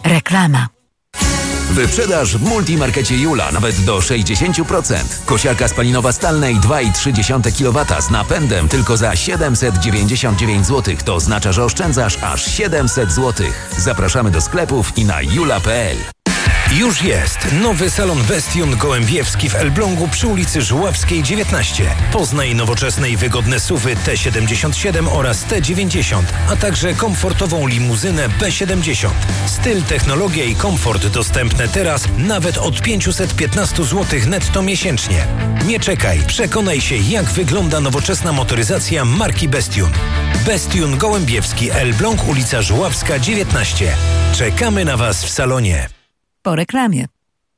Reklama. Wyprzedaż w Multimarkecie Jula nawet do 60%. Kosiarka spalinowa Stanley 2,3 kW z napędem tylko za 799 zł. To oznacza, że oszczędzasz aż 700 zł. Zapraszamy do sklepów i na jula.pl. Już jest nowy salon Bestion Gołębiewski w Elblągu przy ulicy Żuławskiej 19. Poznaj nowoczesne i wygodne SUV-y T77 oraz T90, a także komfortową limuzynę B70. Styl, technologia i komfort dostępne teraz nawet od 515 zł netto miesięcznie. Nie czekaj, przekonaj się, jak wygląda nowoczesna motoryzacja marki Bestion. Bestion Gołębiewski, Elbląg, ulica Żuławska 19. Czekamy na Was w salonie. Po reklamie.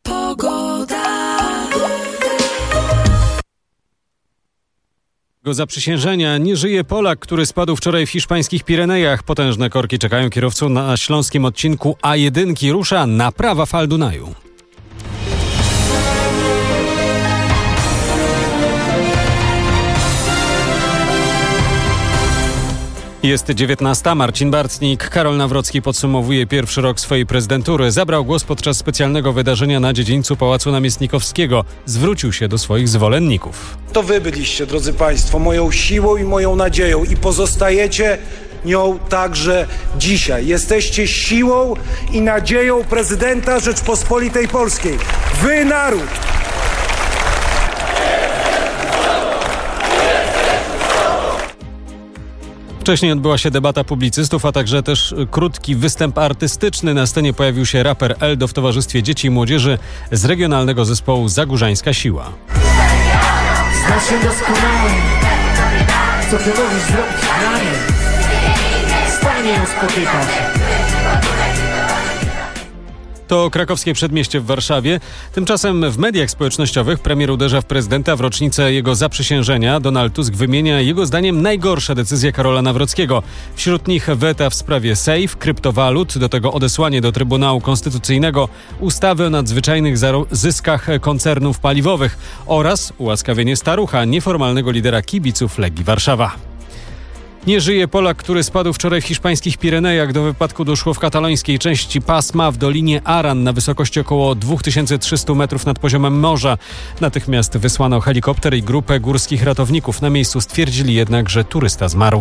Zaprzysiężenia nie żyje Polak, który spadł wczoraj w hiszpańskich Pirenejach. Potężne korki czekają kierowców na śląskim odcinku A1. Rusza naprawa fal Dunaju. Jest 19. Marcin Bartnik. Karol Nawrocki podsumowuje pierwszy rok swojej prezydentury. Zabrał głos podczas specjalnego wydarzenia na dziedzińcu Pałacu Namiestnikowskiego. Zwrócił się do swoich zwolenników. To wy byliście, drodzy Państwo, moją siłą i moją nadzieją i pozostajecie nią także dzisiaj. Jesteście siłą i nadzieją prezydenta Rzeczpospolitej Polskiej. Wy, naród! Wcześniej odbyła się debata publicystów, a także też krótki występ artystyczny. Na scenie pojawił się raper Eldo w towarzystwie dzieci i młodzieży z regionalnego zespołu Zagórzańska Siła. Znasz się doskonale, co ty możesz zrobić dla mnie. Stanie ją spotykać. To krakowskie przedmieście w Warszawie. Tymczasem w mediach społecznościowych premier uderza w prezydenta w rocznicę jego zaprzysiężenia. Donald Tusk wymienia jego zdaniem najgorsze decyzje Karola Nawrockiego. Wśród nich weta w sprawie SAFE, kryptowalut, do tego odesłanie do Trybunału Konstytucyjnego ustawy o nadzwyczajnych zyskach koncernów paliwowych oraz ułaskawienie Starucha, nieformalnego lidera kibiców Legii Warszawa. Nie żyje Polak, który spadł wczoraj w hiszpańskich Pirenejach. Do wypadku doszło w katalońskiej części pasma w dolinie Aran na wysokości około 2300 metrów nad poziomem morza. Natychmiast wysłano helikopter i grupę górskich ratowników. Na miejscu stwierdzili jednak, że turysta zmarł.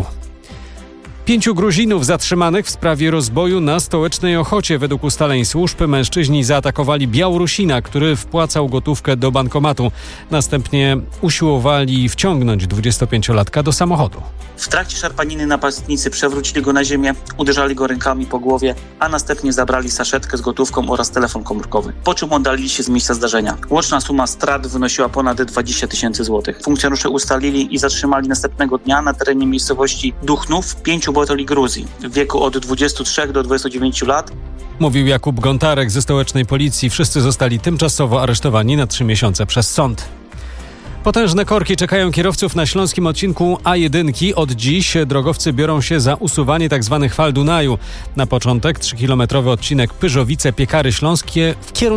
5 Gruzinów zatrzymanych w sprawie rozboju na Stołecznej Ochocie. Według ustaleń służb mężczyźni zaatakowali Białorusina, który wpłacał gotówkę do bankomatu. Następnie usiłowali wciągnąć 25-latka do samochodu. W trakcie szarpaniny napastnicy przewrócili go na ziemię, uderzali go rękami po głowie, a następnie zabrali saszetkę z gotówką oraz telefon komórkowy, po czym oddalili się z miejsca zdarzenia. Łączna suma strat wynosiła ponad 20 000 złotych. Funkcjonariusze ustalili i zatrzymali następnego dnia na terenie miejscowości Duchnów 5 obywateli Gruzji w wieku od 23 do 29 lat. Mówił Jakub Gontarek ze stołecznej policji. Wszyscy zostali tymczasowo aresztowani na 3 miesiące przez sąd. Potężne korki czekają kierowców na śląskim odcinku A1. Od dziś drogowcy biorą się za usuwanie tzw. fal Dunaju. Na początek 3-kilometrowy odcinek Pyrzowice-Piekary Śląskie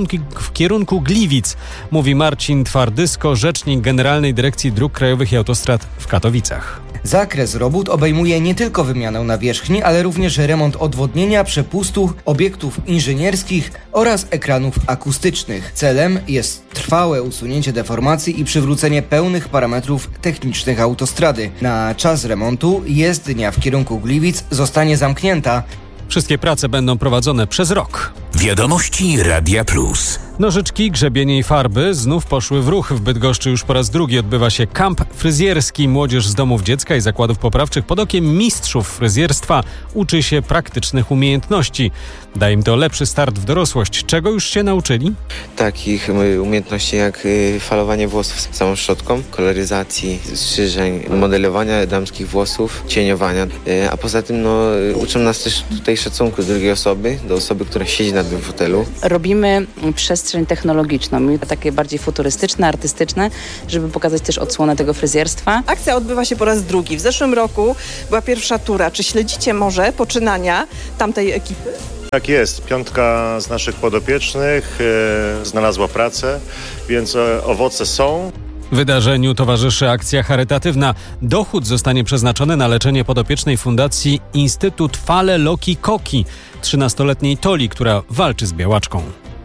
w kierunku Gliwic, mówi Marcin Twardysko, rzecznik Generalnej Dyrekcji Dróg Krajowych i Autostrad w Katowicach. Zakres robót obejmuje nie tylko wymianę nawierzchni, ale również remont odwodnienia, przepustów, obiektów inżynierskich oraz ekranów akustycznych. Celem jest trwałe usunięcie deformacji i przywrócenie pełnych parametrów technicznych autostrady. Na czas remontu jezdnia w kierunku Gliwic zostanie zamknięta. Wszystkie prace będą prowadzone przez rok. Wiadomości Radia Plus. Nożyczki, grzebienie i farby znów poszły w ruch. W Bydgoszczy już po raz drugi odbywa się kamp fryzjerski. Młodzież z domów dziecka i zakładów poprawczych pod okiem mistrzów fryzjerstwa uczy się praktycznych umiejętności. Da im to lepszy start w dorosłość. Czego już się nauczyli? Takich umiejętności jak falowanie włosów z samą szczotką, koloryzacji, strzyżeń, modelowania damskich włosów, cieniowania. A poza tym uczą nas też tutaj szacunku do drugiej osoby, do osoby, która siedzi na tym fotelu. Robimy przestrzeń technologiczną, takie bardziej futurystyczne, artystyczne, żeby pokazać też odsłonę tego fryzjerstwa. Akcja odbywa się po raz drugi. W zeszłym roku była pierwsza tura. Czy śledzicie może poczynania tamtej ekipy? Tak jest. 5 z naszych podopiecznych znalazła pracę, więc owoce są. Wydarzeniu towarzyszy akcja charytatywna. Dochód zostanie przeznaczony na leczenie podopiecznej fundacji Instytut Fale Loki Koki, 13-letniej Toli, która walczy z białaczką.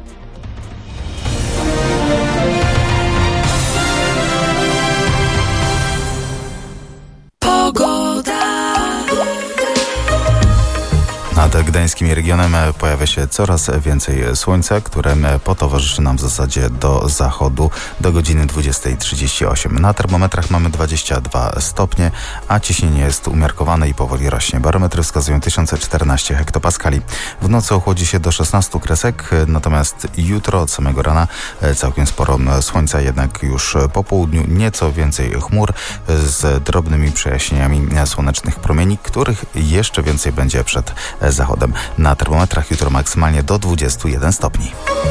Nad gdańskim regionem pojawia się coraz więcej słońca, które potowarzyszy nam w zasadzie do zachodu do godziny 20:38. Na termometrach mamy 22 stopnie, a ciśnienie jest umiarkowane i powoli rośnie. Barometry wskazują 1014 hektopaskali. W nocy ochłodzi się do 16 kresek, natomiast jutro od samego rana całkiem sporo słońca, jednak już po południu nieco więcej chmur z drobnymi przejaśnieniami słonecznych promieni, których jeszcze więcej będzie przed zachodem. Na termometrach jutro maksymalnie do 21 stopni.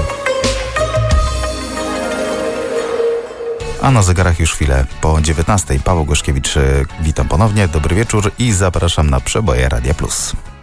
A na zegarach już chwilę po 19:00. Paweł Gorzkiewicz, witam ponownie, dobry wieczór i zapraszam na przeboje Radia Plus.